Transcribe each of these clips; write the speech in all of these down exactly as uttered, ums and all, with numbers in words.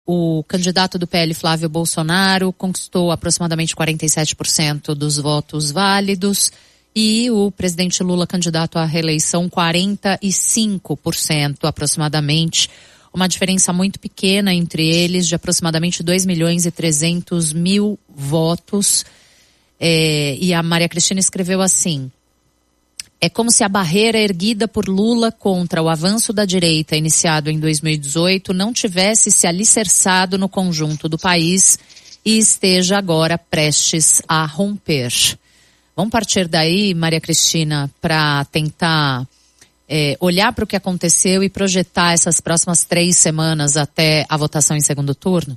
O candidato do P L, Flávio Bolsonaro, conquistou aproximadamente quarenta e sete por cento dos votos válidos e o presidente Lula, candidato à reeleição, quarenta e cinco por cento aproximadamente. Uma diferença muito pequena entre eles, de aproximadamente dois milhões e trezentos mil votos. É, e a Maria Cristina escreveu assim: é como se a barreira erguida por Lula contra o avanço da direita iniciado em dois mil e dezoito não tivesse se alicerçado no conjunto do país e esteja agora prestes a romper. Vamos partir daí, Maria Cristina, para tentar é, olhar para o que aconteceu e projetar essas próximas três semanas até a votação em segundo turno?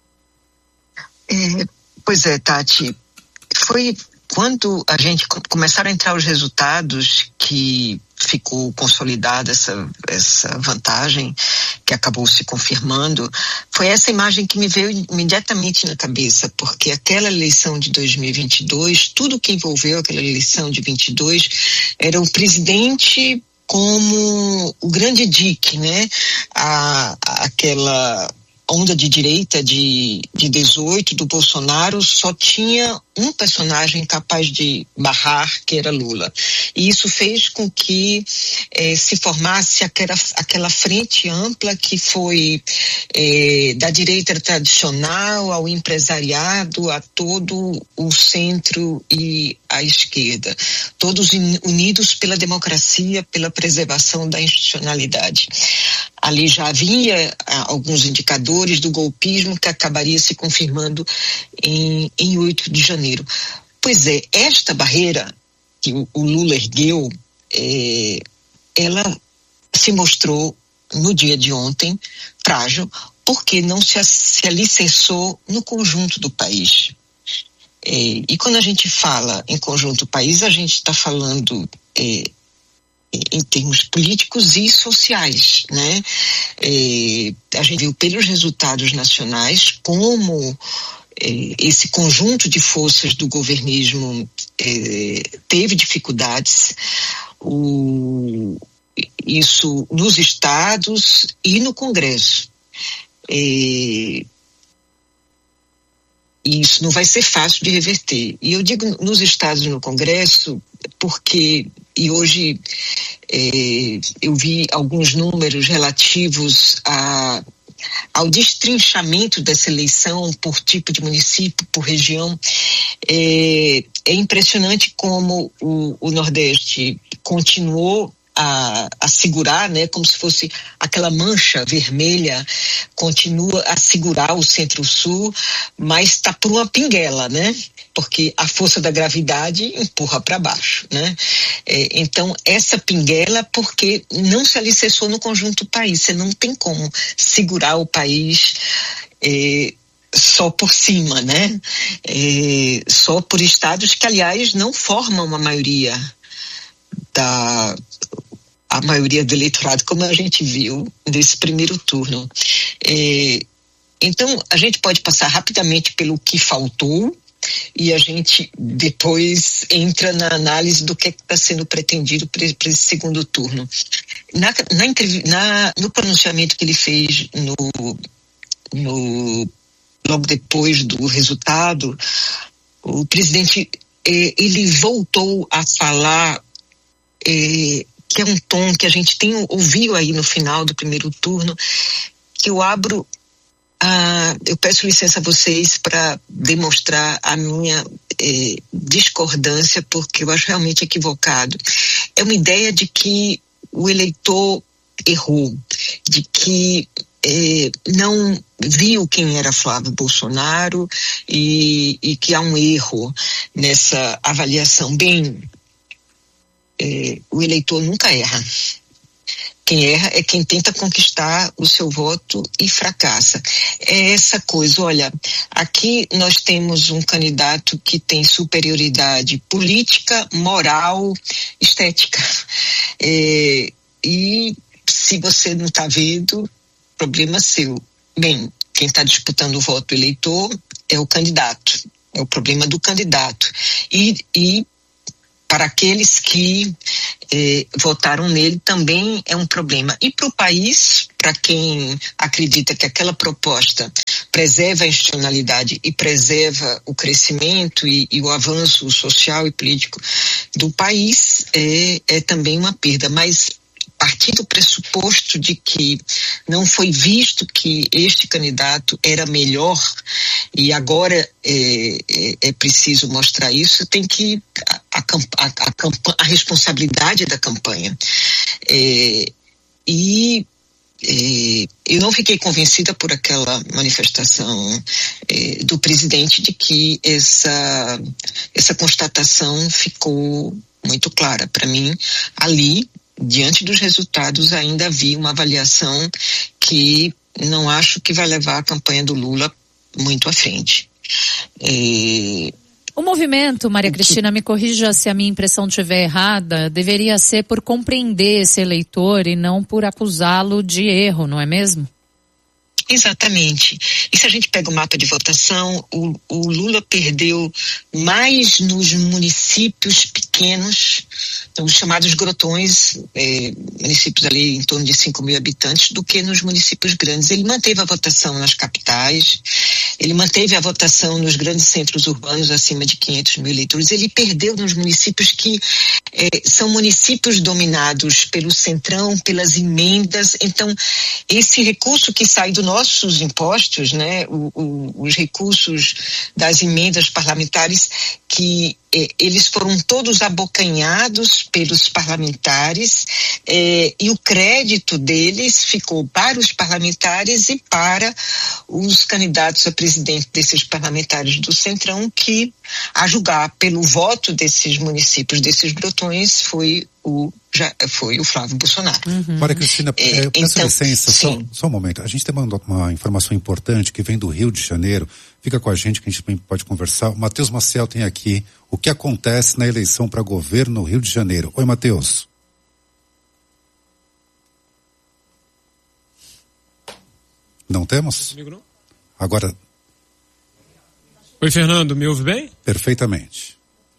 É, pois é, Tati, foi quando a gente começaram a entrar os resultados que ficou consolidada essa, essa vantagem, que acabou se confirmando, foi essa imagem que me veio imediatamente na cabeça, porque aquela eleição de dois mil e vinte e dois, tudo que envolveu aquela eleição de vinte e dois, era o presidente como o grande dique, né? A, a, aquela onda de direita de, de dezoito do Bolsonaro só tinha um personagem capaz de barrar, que era Lula. E isso fez com que eh, se formasse aquela, aquela frente ampla que foi eh, da direita tradicional ao empresariado, a todo o centro e a esquerda. Todos unidos pela democracia, pela preservação da institucionalidade. Ali já havia ah, alguns indicadores do golpismo que acabaria se confirmando em, em oito de janeiro. Pois é, esta barreira que o, o Lula ergueu, é, ela se mostrou no dia de ontem frágil, porque não se, se alicerçou no conjunto do país. É, e quando a gente fala em conjunto do país, a gente está falando é, em termos políticos e sociais, né? É, a gente viu pelos resultados nacionais como é, esse conjunto de forças do governismo é, teve dificuldades, o, isso nos estados e no Congresso. É, e isso não vai ser fácil de reverter. E eu digo nos estados e no Congresso porque, e hoje é, eu vi alguns números relativos a, ao destrinchamento dessa eleição por tipo de município, por região. É, é impressionante como o, o Nordeste continuou A, a segurar, né, como se fosse aquela mancha vermelha, continua a segurar o Centro-Sul, mas está por uma pinguela, né, porque a força da gravidade empurra para baixo, né. É, então, essa pinguela, porque não se alicerçou no conjunto do país, você não tem como segurar o país é, só por cima, né, é, só por estados que, aliás, não formam uma maioria da a maioria do eleitorado, como a gente viu nesse primeiro turno. É, então, a gente pode passar rapidamente pelo que faltou e a gente depois entra na análise do que está sendo pretendido para esse segundo turno. Na, na, na, no pronunciamento que ele fez no, no, logo depois do resultado, o presidente é, ele voltou a falar é, que é um tom que a gente tem ouvido aí no final do primeiro turno, que eu abro, a, eu peço licença a vocês para demonstrar a minha eh, discordância, porque eu acho realmente equivocado. É uma ideia de que o eleitor errou, de que eh, não viu quem era Flávio Bolsonaro e, e que há um erro nessa avaliação. Bem, É, o eleitor nunca erra. Quem erra é quem tenta conquistar o seu voto e fracassa. É essa coisa, olha, aqui nós temos um candidato que tem superioridade política, moral, estética. É, e se você não está vendo, problema seu. Bem, quem está disputando o voto do eleitor é o candidato. É o problema do candidato. E, e para aqueles que eh, votaram nele também é um problema. E para o país, para quem acredita que aquela proposta preserva a institucionalidade e preserva o crescimento e, e o avanço social e político do país, é, é também uma perda. Mas partir do pressuposto de que não foi visto que este candidato era melhor e agora é, é, é preciso mostrar isso, tem que a, a, a, a responsabilidade da campanha. É, e é, eu não fiquei convencida por aquela manifestação é, do presidente de que essa, essa constatação ficou muito clara. Para mim, ali, diante dos resultados, ainda havia uma avaliação que não acho que vai levar a campanha do Lula muito à frente. É... O movimento, Maria Cristina, me corrija se a minha impressão estiver errada, deveria ser por compreender esse eleitor e não por acusá-lo de erro, não é mesmo? Exatamente. E se a gente pega o mapa de votação, o, o Lula perdeu mais nos municípios pequenos, então, os chamados grotões, é, municípios ali em torno de cinco mil habitantes, do que nos municípios grandes. Ele manteve a votação nas capitais, ele manteve a votação nos grandes centros urbanos acima de quinhentos mil eleitores. Ele perdeu nos municípios que é, são municípios dominados pelo centrão, pelas emendas. Então, esse recurso que sai do nossos impostos, né, o, o, os recursos das emendas parlamentares, que eh, eles foram todos abocanhados pelos parlamentares, eh, e o crédito deles ficou para os parlamentares e para os candidatos a presidente desses parlamentares do Centrão, que, a julgar pelo voto desses municípios, desses grotões, foi o já foi o Flávio Bolsonaro. Uhum. Maria Cristina, é, é, peço então, licença, só, só um momento. A gente tem uma, uma informação importante que vem do Rio de Janeiro. Fica com a gente que a gente pode conversar. O Matheus Maciel tem aqui o que acontece na eleição para governo no Rio de Janeiro. Oi, Matheus. Não temos? Comigo não? Agora. Oi, Fernando, me ouve bem? Perfeitamente.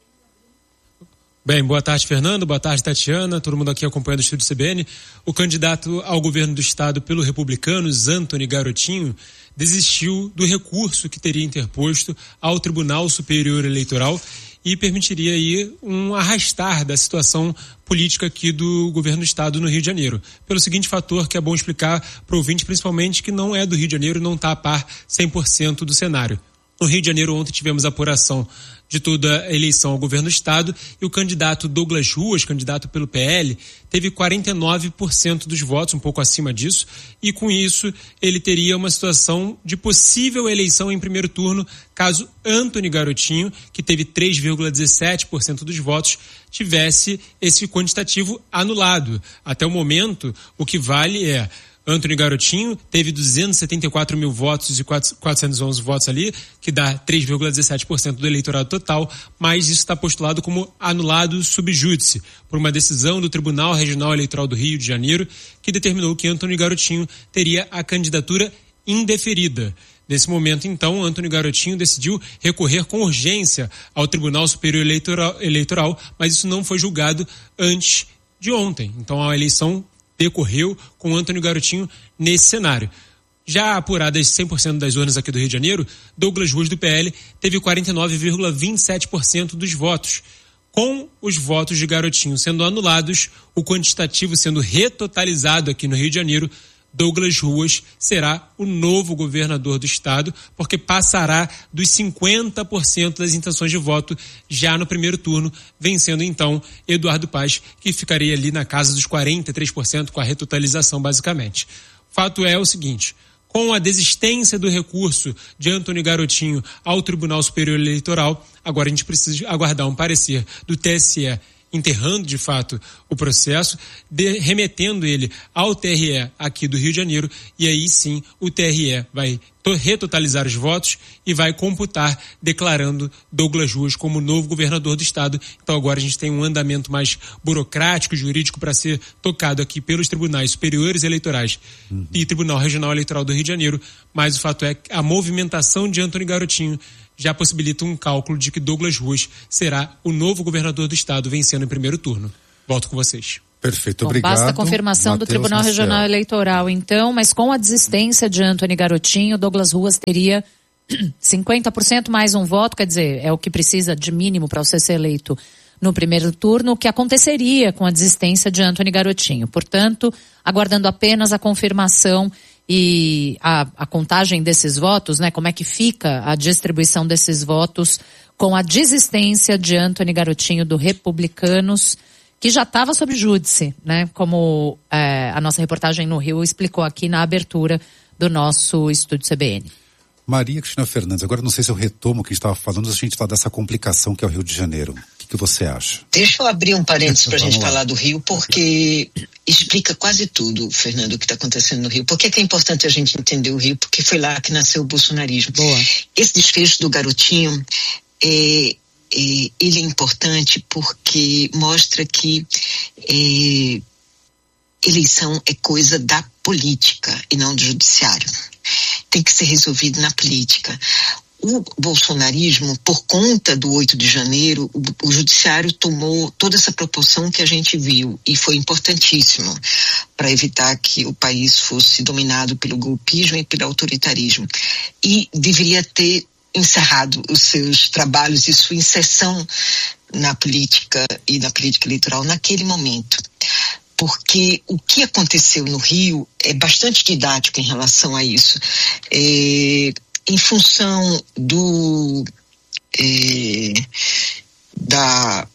Bem, boa tarde, Fernando, boa tarde, Tatiana, todo mundo aqui acompanhando o Estúdio C B N. O candidato ao governo do estado pelo Republicanos, Antony Garotinho, desistiu do recurso que teria interposto ao Tribunal Superior Eleitoral e permitiria aí um arrastar da situação política aqui do governo do estado no Rio de Janeiro. Pelo seguinte fator que é bom explicar para o ouvinte, principalmente que não é do Rio de Janeiro, não está a par cem por cento do cenário. No Rio de Janeiro, ontem tivemos a apuração de toda a eleição ao governo do estado e o candidato Douglas Ruas, candidato pelo P L, teve quarenta e nove por cento dos votos, um pouco acima disso, e com isso ele teria uma situação de possível eleição em primeiro turno caso Antony Garotinho, que teve três vírgula dezessete por cento dos votos, tivesse esse quantitativo anulado. Até o momento, o que vale é Antony Garotinho teve duzentos e setenta e quatro mil votos e quatrocentos e onze votos ali, que dá três vírgula dezessete por cento do eleitorado total, mas isso está postulado como anulado sub júdice, por uma decisão do Tribunal Regional Eleitoral do Rio de Janeiro, que determinou que Antony Garotinho teria a candidatura indeferida. Nesse momento, então, Antony Garotinho decidiu recorrer com urgência ao Tribunal Superior Eleitoral, Eleitoral, mas isso não foi julgado antes de ontem. Então, a eleição decorreu com Antony Garotinho nesse cenário. Já apuradas cem por cento das urnas aqui do Rio de Janeiro, Douglas Ruas do P L teve quarenta e nove vírgula vinte e sete por cento dos votos. Com os votos de Garotinho sendo anulados, o quantitativo sendo retotalizado aqui no Rio de Janeiro, Douglas Ruas será o novo governador do estado, porque passará dos cinquenta por cento das intenções de voto já no primeiro turno, vencendo então Eduardo Paes, que ficaria ali na casa dos quarenta e três por cento com a retotalização basicamente. Fato é o seguinte: com a desistência do recurso de Antony Garotinho ao Tribunal Superior Eleitoral, agora a gente precisa aguardar um parecer do T S E enterrando de fato o processo, de, remetendo ele ao T R E aqui do Rio de Janeiro, e aí sim o T R E vai to- retotalizar os votos e vai computar, declarando Douglas Ruas como novo governador do estado. Então agora a gente tem um andamento mais burocrático, jurídico, para ser tocado aqui pelos tribunais superiores eleitorais uhum. e Tribunal Regional Eleitoral do Rio de Janeiro, mas o fato é que a movimentação de Antony Garotinho já possibilita um cálculo de que Douglas Ruas será o novo governador do estado, vencendo em primeiro turno. Volto com vocês. Perfeito, Bom, obrigado. basta a confirmação Mateus do Tribunal Maciel. Regional Eleitoral, então, mas com a desistência de Antony Garotinho, Douglas Ruas teria cinquenta por cento mais um voto, quer dizer, é o que precisa de mínimo para você ser eleito no primeiro turno, o que aconteceria com a desistência de Antony Garotinho. Portanto, aguardando apenas a confirmação e a, a contagem desses votos, né, como é que fica a distribuição desses votos com a desistência de Antony Garotinho do Republicanos, que já estava sob júdice, né, como é, a nossa reportagem no Rio explicou aqui na abertura do nosso Estúdio C B N. Maria Cristina Fernandes, agora não sei se eu retomo o que a gente estava falando, a gente fala dessa complicação que é o Rio de Janeiro. O que, que você acha? Deixa eu abrir um parênteses para a gente lá. falar do Rio, porque explica quase tudo, Fernando, o que está acontecendo no Rio. Por que é, que é importante a gente entender o Rio? Porque foi lá que nasceu o bolsonarismo. Boa. Esse desfecho do Garotinho, é, é, ele é importante porque mostra que é, eleição é coisa da política e não do judiciário. Tem que ser resolvido na política. O bolsonarismo, por conta do oito de janeiro, o, o judiciário tomou toda essa proporção que a gente viu e foi importantíssimo para evitar que o país fosse dominado pelo golpismo e pelo autoritarismo. E deveria ter encerrado os seus trabalhos e sua inserção na política e na política eleitoral naquele momento. Porque o que aconteceu no Rio é bastante didático em relação a isso. É, em função do é, da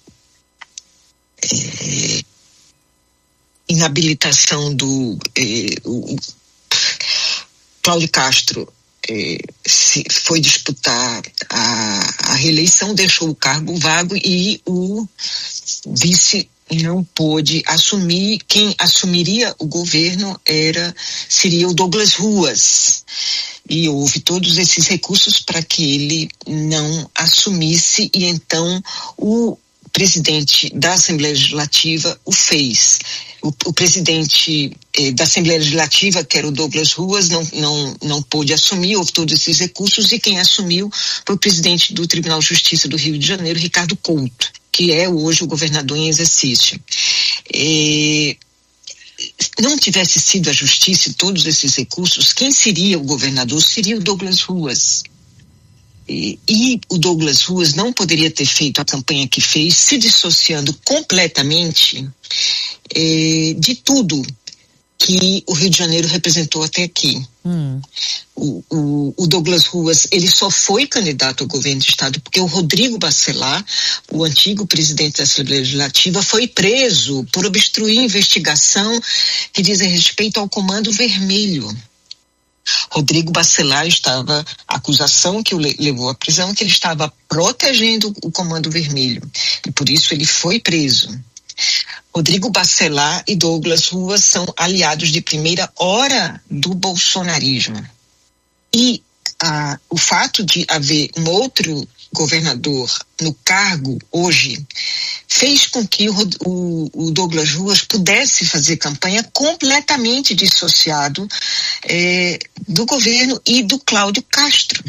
é, inabilitação do é, o, Cláudio Castro é, se, foi disputar a, a reeleição, deixou o cargo vago e o vice não pôde assumir. Quem assumiria o governo era, seria o Douglas Ruas. E houve todos esses recursos para que ele não assumisse, e então o presidente da Assembleia Legislativa o fez. O, o presidente eh, da Assembleia Legislativa, que era o Douglas Ruas, não, não, não pôde assumir, houve todos esses recursos, e quem assumiu foi o presidente do Tribunal de Justiça do Rio de Janeiro, Ricardo Couto, que é hoje o governador em exercício. Eh, não tivesse sido a justiça e todos esses recursos, quem seria o governador seria o Douglas Ruas. E, e o Douglas Ruas não poderia ter feito a campanha que fez, se dissociando completamente eh, de tudo que o Rio de Janeiro representou até aqui. Hum. O, o, o Douglas Ruas, ele só foi candidato ao governo do estado porque o Rodrigo Bacelar, o antigo presidente da Assembleia Legislativa, foi preso por obstruir investigação que diz respeito ao Comando Vermelho. Rodrigo Bacelar estava, a acusação que o levou à prisão, que ele estava protegendo o Comando Vermelho, e por isso ele foi preso. Rodrigo Bacelar e Douglas Ruas são aliados de primeira hora do bolsonarismo. E ah, o fato de haver um outro governador no cargo hoje fez com que o, o, o Douglas Ruas pudesse fazer campanha completamente dissociado eh, do governo e do Cláudio Castro.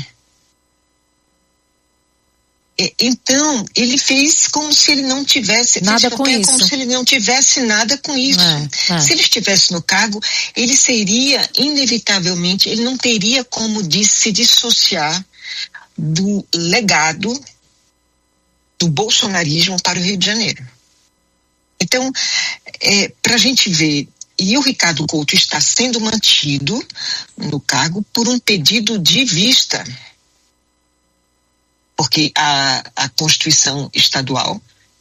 Então, ele fez como se ele não tivesse nada com isso. Como se ele não tivesse nada com isso. É, é. Se ele estivesse no cargo, ele seria, inevitavelmente, ele não teria como de se dissociar do legado do bolsonarismo para o Rio de Janeiro. Então, é, para a gente ver, e o Ricardo Couto está sendo mantido no cargo por um pedido de vista, porque a, a Constituição Estadual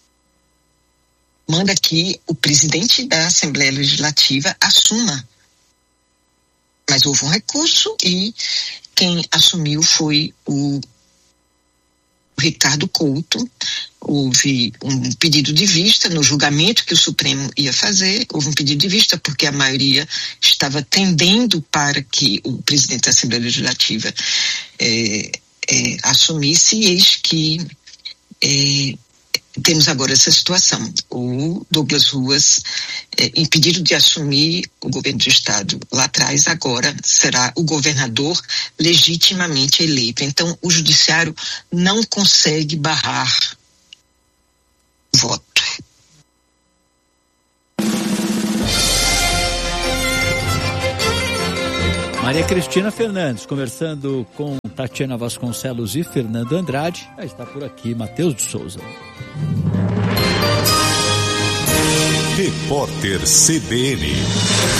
manda que o presidente da Assembleia Legislativa assuma. Mas houve um recurso e quem assumiu foi o Ricardo Couto. Houve um pedido de vista no julgamento que o Supremo ia fazer. Houve um pedido de vista porque a maioria estava tendendo para que o presidente da Assembleia Legislativa eh, É, assumisse, e eis que é, temos agora essa situação. O Douglas Ruas, é, impedido de assumir o governo do estado lá atrás, agora será o governador legitimamente eleito. Então, o judiciário não consegue barrar o voto. Maria Cristina Fernandes, conversando com Tatiana Vasconcelos e Fernando Andrade. Já está por aqui Matheus de Souza. Repórter C B N.